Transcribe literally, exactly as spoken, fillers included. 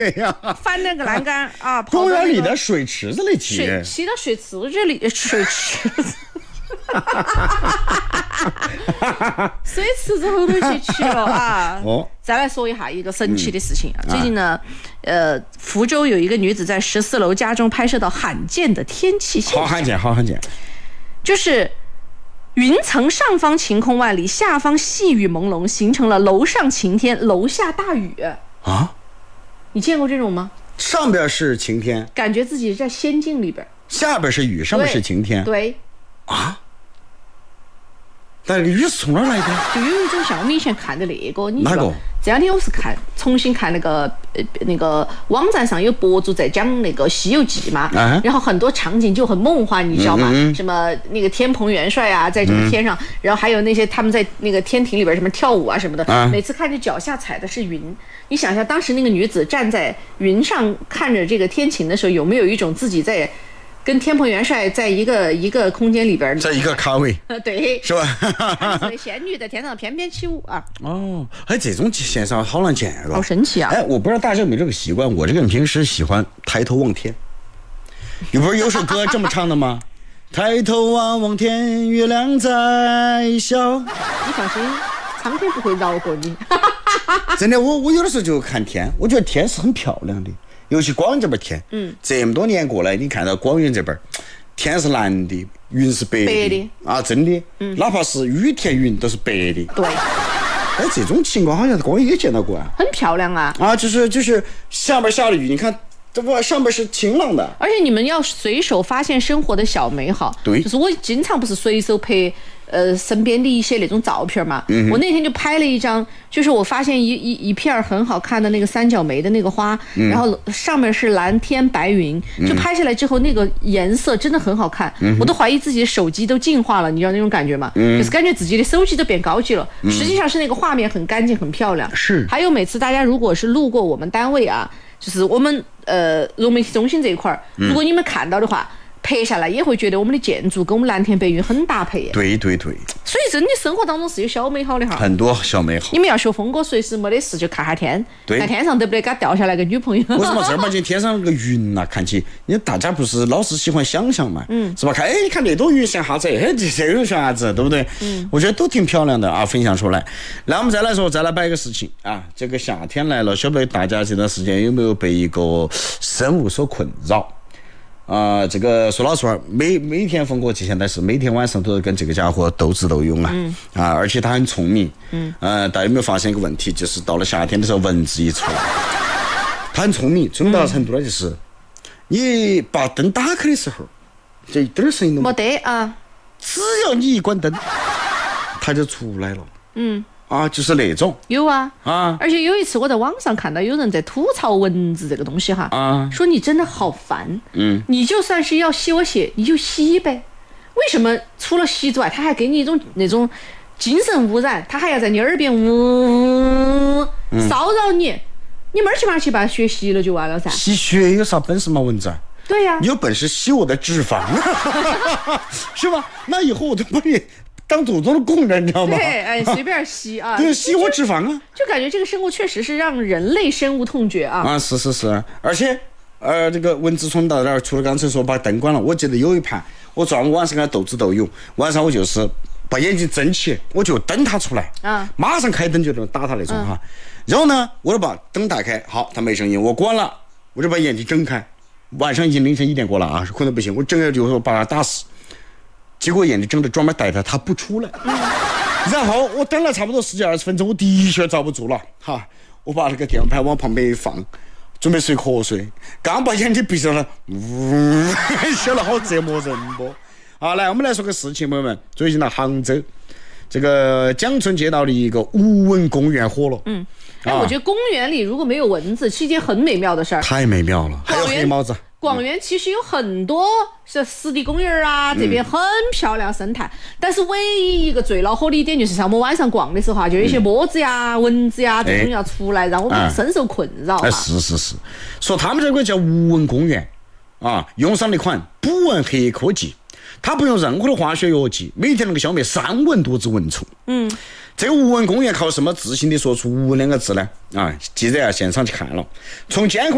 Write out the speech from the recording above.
呀， 翻那个栏杆啊， 公园里的水池子里去， 水骑到水池这里，水池子。水池子后头去去了啊！ 哦， 再来说一下一个神奇的事情啊！嗯、最近呢，呃，福州有一个女子在十四楼家中拍摄到罕见的天气现象， 好罕见，好罕见， 就是云层上方晴空万里，下方细雨朦胧，形成了楼上晴天，楼下大雨啊！ 你见过这种吗？ 上边是晴天， 感觉自己在仙境里边； 下边是雨，上边是晴天。 对。 啊。但是雨是从哪儿来的？ 就有一种像我们以前看的那个，你哪个？ 这两天我是看重新看那个呃那个网站上有博主在讲那个《西游记》嘛，啊、然后很多场景就很梦幻，你知道吗？嗯嗯什么那个天蓬元帅啊，在这个天上，嗯、然后还有那些他们在那个天庭里边什么跳舞啊什么的，啊、每次看着脚下踩的是云，你想想当时那个女子站在云上看着这个天晴的时候，有没有一种自己在跟天蓬元帅在一个一个空间里边， 在一个咖位， 对， 是吧？ 仙女在天上翩翩起舞啊！ 哦，哎，这种现象好难见了， 好神奇啊！ 哎，我不知道大家有没有这个习惯，我这个人平时喜欢抬头望天。你不是有首歌这么唱的吗？抬头望望天，月亮在笑。 你放心，苍天不会饶过你。 真的，我我有的时候就看天，我觉得天是很漂亮的。尤其广这边天，嗯，这么多年过来，你看到广元这边，天是蓝的，云是白的， 白的啊，真的，嗯，哪怕是雨天云都是白的， 对。 哎，这种情况好像在广元也见到过啊， 很漂亮啊， 啊，就是就是下边下了雨，你看这不上边是晴朗的， 而且你们要随手发现生活的小美好， 对， 就是我经常不是随手拍。呃，身边的一些那种照片嘛，嗯、我那天就拍了一张，就是我发现一一一片很好看的那个三角梅的那个花，嗯、然后上面是蓝天白云，就拍下来之后那个颜色真的很好看，嗯、我都怀疑自己的手机都进化了，你知道那种感觉吗？嗯、就是感觉自己的手机都变高级了，嗯、实际上是那个画面很干净很漂亮。 是。 还有每次大家如果是路过我们单位啊，就是我们呃融媒体中心这一块儿，如果你们看到的话。拍下来也会觉得我们的建筑跟我们蓝天白云很搭配。 对对对， 所以真的生活当中是有小美好的哈， 很多小美好。 你们要学峰哥，随时没得事就看下天， 对， 看天上得不得给他掉下来个女朋友。 为什么这儿嘛？就天上那个云呐、啊，看起，因为大家不是老是喜欢想象嘛，嗯，是吧？看，哎，你看那朵云像啥子？哎，这这种像啥子？对不对？嗯，我觉得都挺漂亮的啊，分享出来。那我们再来说，再来摆一个事情啊，这个夏天来了，晓不晓得大家这段时间有没有被一个生物所困扰？啊、呃，这个说老实话，每每天峰哥现在是每天晚上都跟这个家伙斗智斗勇啊，嗯、啊，而且他很聪明，嗯，呃，大家有没有发现一个问题？就是到了夏天的时候，蚊子一出来，他很聪明，聪明到程度呢，就是、嗯、你把灯打开的时候，这一点声音都没得啊， 只要你一关灯，它就出来了， 嗯。 啊，就是那种有啊啊！ 而且有一次我在网上看到有人在吐槽蚊子这个东西哈，啊，说你真的好烦，嗯，你就算是要吸我血，你就吸呗，为什么除了吸之外，他还给你一种那种精神污染，他还要在你耳边呜骚扰你，你门儿去嘛去把血吸了就完了噻。 吸血有啥本事吗？蚊子？ 对呀、啊， 你有本事吸我的脂肪，是吧？那以后我都把你。当祖宗的供着，你知道吗？ 对，哎，随便吸啊， 对，吸我脂肪啊， 就感觉这个生物确实是让人类深恶痛绝啊！ 啊，是是是，而且，呃，这个蚊子从到那儿，除了刚才说把灯关了，我记得有一盘，我昨晚晚上跟他斗智斗勇，晚上我就是把眼睛睁起，我就蹬他出来，啊，马上开灯就能打他那种哈。嗯、然后呢，我就把灯打开，好，他没声音，我关了，我就把眼睛睁开，晚上已经凌晨一点过了啊，可能不行，我睁开就说把他打死。结果眼睛睁着专门逮他，他不出来。嗯、然后我等了差不多十几二十分钟，我的确遭不住了，哈！我把那个电饭盘往旁边一放，准备睡瞌睡，刚把眼睛闭上了，呜，晓得好折磨人不？好，来我们来说个事情，朋友们，最近呢杭州这个江村街道的一个无蚊公园火了。嗯， 哎，我觉得公园里如果没有蚊子，是一件很美妙的事儿。 太美妙了，还有黑帽子。 广元其实有很多是湿地公园啊，这边很漂亮生态，嗯、但是唯一一个最恼火的一点就是像我们晚上逛的时候哈，就有一些蛾子呀、嗯、蚊子呀这种要出来，让我们深受困扰、啊。 哎，是是是，说他们这个叫无蚊公园啊，用上了一款捕蚊黑科技，它不用任何的化学药剂，每天能够消灭三万多只蚊虫。嗯。这个无蚊公园靠什么自信地说出无蚊两个字呢？啊，记者啊现场去看了，从监控